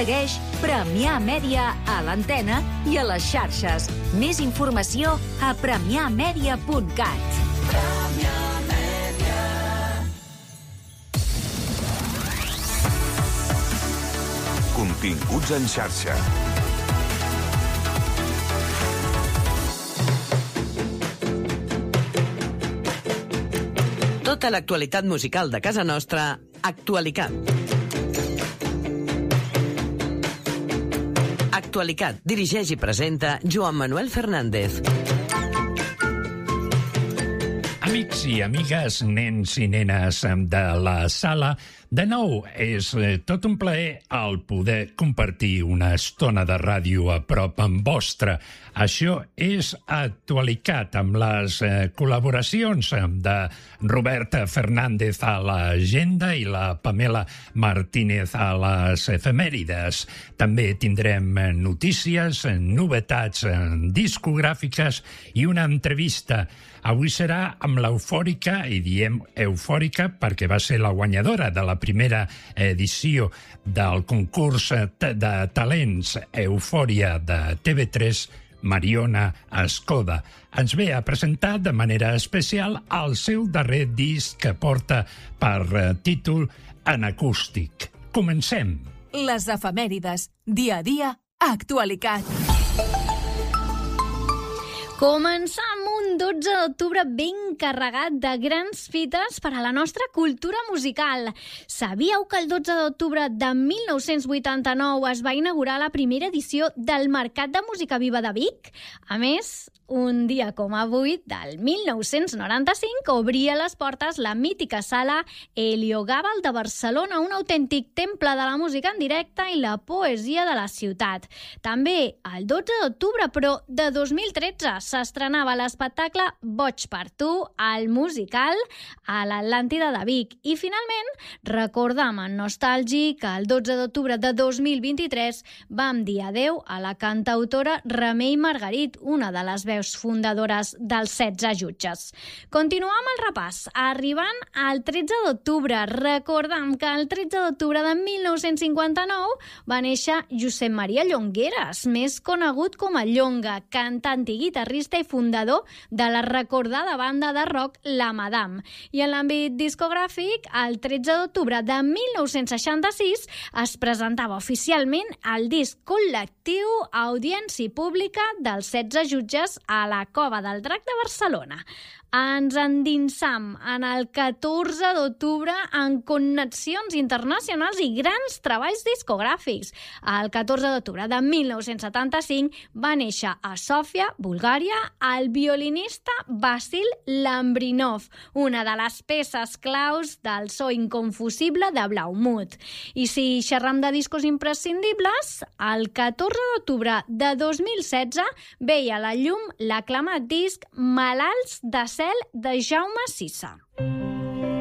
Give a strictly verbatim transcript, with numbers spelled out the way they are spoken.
Segueix Premià Mèdia a l'antena i a les xarxes. Més informació a premià mèdia punt cat. Premià Mèdia. Continguts en xarxa. Tota l'actualitat musical de casa nostra, Actualicat. Actualicat dirigeix i presenta Joan Manuel Fernández. Amics i amigues, nens i nenes de la sala, de nou és tot un plaer el poder compartir una estona de ràdio a prop amb vostre. Això és Actualicat, amb les eh, col·laboracions de Robert Fernández a l'agenda i la Pamela Martínez a les efemèrides. També tindrem notícies, novetats discogràfiques i una entrevista. Avui serà amb l'Eufòrica, i diem Eufòrica perquè va ser la guanyadora de la primera edició del concurs de talents Eufòria de T V tres, Mariona Escoda. Ens ve a presentar de manera especial el seu darrer disc que porta per títol En acústic. Comencem. Les efemèrides, dia a dia, Actualicat. Començar amb un dotze d'octubre ben carregat de grans fites per a la nostra cultura musical. Sabíeu que el dotze d'octubre de mil nou-cents vuitanta-nou es va inaugurar la primera edició del Mercat de Música Viva de Vic? A més, un dia com avui, del mil nou-cents noranta-cinc, obria les portes la mítica sala Heliogàbal de Barcelona, un autèntic temple de la música en directe i la poesia de la ciutat. També, el dotze d'octubre, però de dos mil tretze, s'estrenava l'espectacle Boig per tu, al musical, a l'Atlàntida de Vic. I finalment, recordam en nostàlgic que el dotze d'octubre de dos mil vint-i-tres vam dir adeu a la cantautora Remei Margarit, una de les veus fundadores dels setze jutges. Continuam el repàs, arribant al tretze d'octubre. Recordam que el tretze d'octubre de mil nou-cents cinquanta-nou va néixer Josep Maria Llongueras, més conegut com a Llonga, cantant i guitarrista i fundador de la recordada banda de rock La Madame. I en l'àmbit discogràfic, el tretze d'octubre de mil nou-cents seixanta-sis es presentava oficialment el disc col·lectiu Audiència Pública dels setze jutges a la Cova del Drac de Barcelona. Ens endinsam en el catorze d'octubre en connexions internacionals i grans treballs discogràfics. El catorze d'octubre de mil nou-cents setanta-cinc va néixer a Sòfia, Bulgària, el violinista Vasil Lambrinov, una de les peces claus del so inconfusible de Blaumut. I si xerram de discos imprescindibles, el catorze d'octubre de dos mil setze veia a la llum l'aclamat disc Malalts de cel de Jaume Sisa.